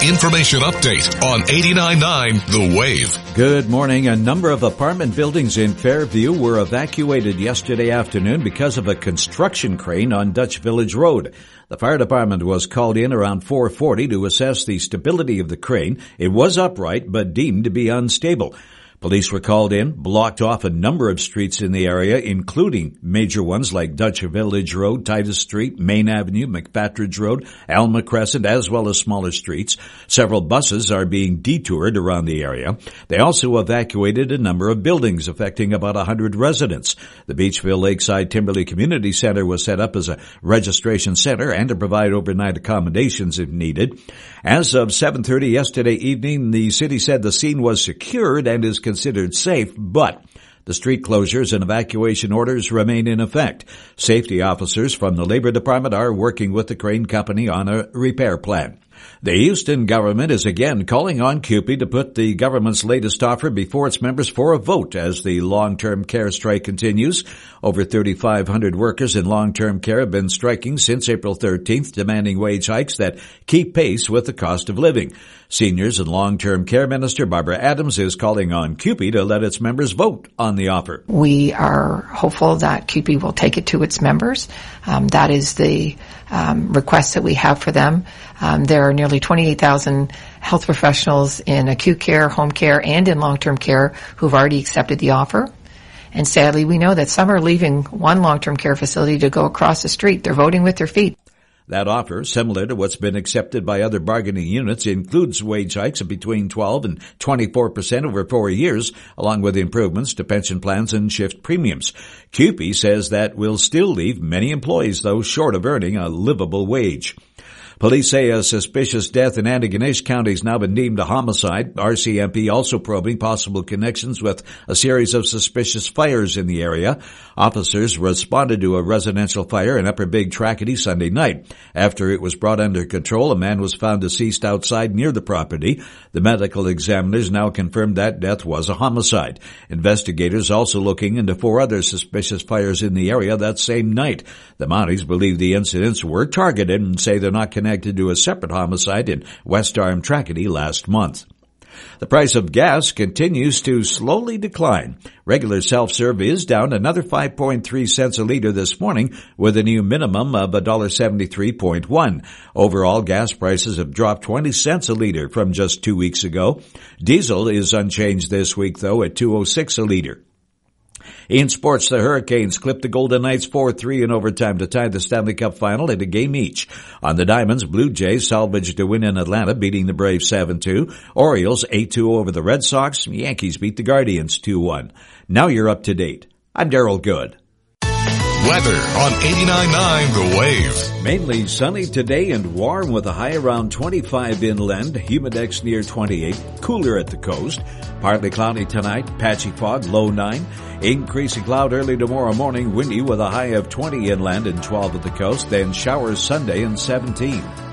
information update on 89.9 The Wave. Good morning. A number of apartment buildings in Fairview were evacuated yesterday afternoon because of a construction crane on Dutch Village Road. The fire department was called in around 4:40 to assess the stability of the crane. It was upright but deemed to be unstable. Police were called in, blocked off a number of streets in the area, including major ones like Dutch Village Road, Titus Street, Main Avenue, McPatridge Road, Alma Crescent, as well as smaller streets. Several buses are being detoured around the area. They also evacuated a number of buildings, affecting about 100 residents. The Beachville Lakeside Timberley Community Center was set up as a registration center and to provide overnight accommodations if needed. As of 7:30 yesterday evening, the city said the scene was secured and is considered safe, but the street closures and evacuation orders remain in effect. Safety officers from the Labor Department are working with the crane company on a repair plan. The Houston government is again calling on CUPE to put the government's latest offer before its members for a vote as the long-term care strike continues. Over 3,500 workers in long-term care have been striking since April 13th, demanding wage hikes that keep pace with the cost of living. Seniors and Long-Term Care Minister Barbara Adams is calling on CUPE to let its members vote on the offer. We are hopeful that CUPE will take it to its members. That is the request that we have for them. There are nearly 28,000 health professionals in acute care, home care, and in long-term care who've already accepted the offer. And sadly, we know that some are leaving one long-term care facility to go across the street. They're voting with their feet. That offer, similar to what's been accepted by other bargaining units, includes wage hikes of between 12 and 24% over 4 years, along with improvements to pension plans and shift premiums. CUPE says that will still leave many employees, though, short of earning a livable wage. Police say a suspicious death in Antigonish County has now been deemed a homicide. RCMP also probing possible connections with a series of suspicious fires in the area. Officers responded to a residential fire in Upper Big Trackety Sunday night. After it was brought under control, a man was found deceased outside near the property. The medical examiners now confirmed that death was a homicide. Investigators also looking into 4 other suspicious fires in the area that same night. The Mounties believe the incidents were targeted and say they're not connected to a separate homicide in West Arm Trackety last month. The price of gas continues to slowly decline. Regular self-serve is down another 5.3 cents a liter this morning, with a new minimum of $1.73.1. Overall, gas prices have dropped 20 cents a liter from just 2 weeks ago. Diesel is unchanged this week, though, at $2.06 a liter. In sports, the Hurricanes clipped the Golden Knights 4-3 in overtime to tie the Stanley Cup final at a game each. On the Diamonds, Blue Jays salvaged a win in Atlanta, beating the Braves 7-2. Orioles 8-2 over the Red Sox. Yankees beat the Guardians 2-1. Now you're up to date. I'm Darrell Good. Weather on 89.9 The Wave. Mainly sunny today and warm with a high around 25 inland, humidex near 28, cooler at the coast. Partly cloudy tonight, patchy fog, low 9. Increasing cloud early tomorrow morning, windy with a high of 20 inland and 12 at the coast, then showers Sunday and 17.